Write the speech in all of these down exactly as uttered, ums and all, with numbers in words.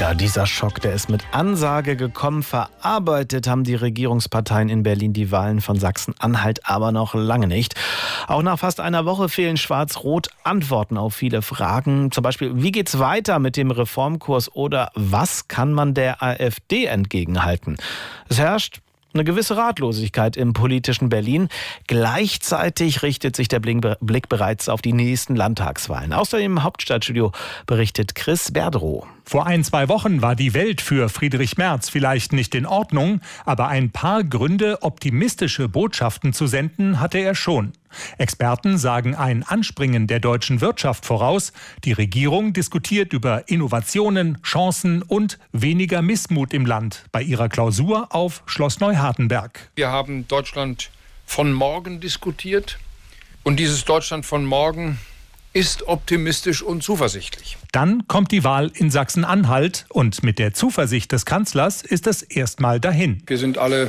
Ja, dieser Schock, der ist mit Ansage gekommen. Verarbeitet haben die Regierungsparteien in Berlin die Wahlen von Sachsen-Anhalt aber noch lange nicht. Auch nach fast einer Woche fehlen Schwarz-Rot Antworten auf viele Fragen. Zum Beispiel, wie geht's weiter mit dem Reformkurs oder was kann man der AfD entgegenhalten? Es herrscht eine gewisse Ratlosigkeit im politischen Berlin. Gleichzeitig richtet sich der Blick bereits auf die nächsten Landtagswahlen. Aus dem Hauptstadtstudio berichtet Chris Berdrow. Vor ein, zwei Wochen war die Welt für Friedrich Merz vielleicht nicht in Ordnung, aber ein paar Gründe, optimistische Botschaften zu senden, hatte er schon. Experten sagen ein Anspringen der deutschen Wirtschaft voraus. Die Regierung diskutiert über Innovationen, Chancen und weniger Missmut im Land bei ihrer Klausur auf Schloss Neuhardenberg. Wir haben Deutschland von morgen diskutiert und dieses Deutschland von morgen ist optimistisch und zuversichtlich. Dann kommt die Wahl in Sachsen-Anhalt und mit der Zuversicht des Kanzlers ist es erstmal dahin. Wir sind alle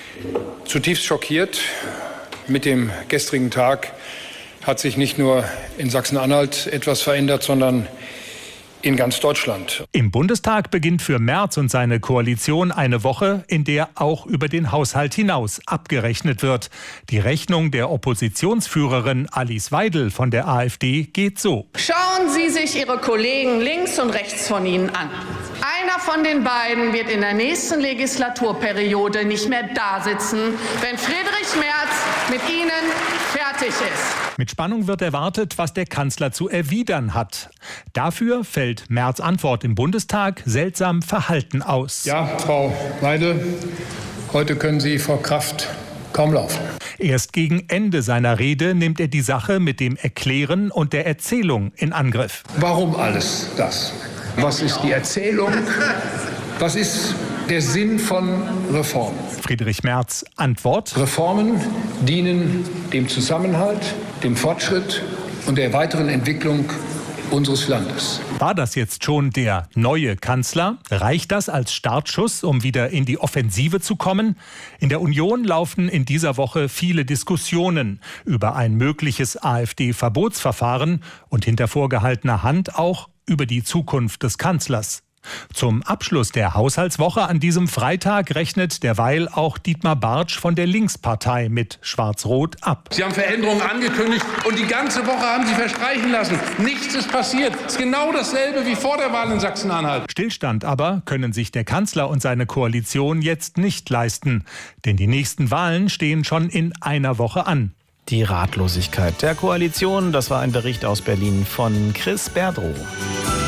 zutiefst schockiert. Mit dem gestrigen Tag hat sich nicht nur in Sachsen-Anhalt etwas verändert, sondern in ganz Deutschland. Im Bundestag beginnt für Merz und seine Koalition eine Woche, in der auch über den Haushalt hinaus abgerechnet wird. Die Rechnung der Oppositionsführerin Alice Weidel von der AfD geht so. Schauen Sie sich Ihre Kollegen links und rechts von Ihnen an. Einer von den beiden wird in der nächsten Legislaturperiode nicht mehr da sitzen, wenn Friedrich Merz mit Ihnen fertig ist. Mit Spannung wird erwartet, was der Kanzler zu erwidern hat. Dafür fällt Merz' Antwort im Bundestag seltsam verhalten aus. Ja, Frau Weidel, heute können Sie vor Kraft kaum laufen. Erst gegen Ende seiner Rede nimmt er die Sache mit dem Erklären und der Erzählung in Angriff. Warum alles das? Was ist die Erzählung? Was ist der Sinn von Reformen? Friedrich Merz' Antwort: Reformen dienen dem Zusammenhalt, dem Fortschritt und der weiteren Entwicklung unseres Landes. War das jetzt schon der neue Kanzler? Reicht das als Startschuss, um wieder in die Offensive zu kommen? In der Union laufen in dieser Woche viele Diskussionen über ein mögliches AfD-Verbotsverfahren und hinter vorgehaltener Hand auch über die Zukunft des Kanzlers. Zum Abschluss der Haushaltswoche an diesem Freitag rechnet derweil auch Dietmar Bartsch von der Linkspartei mit Schwarz-Rot ab. Sie haben Veränderungen angekündigt und die ganze Woche haben Sie verstreichen lassen. Nichts ist passiert. Es ist genau dasselbe wie vor der Wahl in Sachsen-Anhalt. Stillstand aber können sich der Kanzler und seine Koalition jetzt nicht leisten. Denn die nächsten Wahlen stehen schon in einer Woche an. Die Ratlosigkeit der Koalition, das war ein Bericht aus Berlin von Chris Berdrow.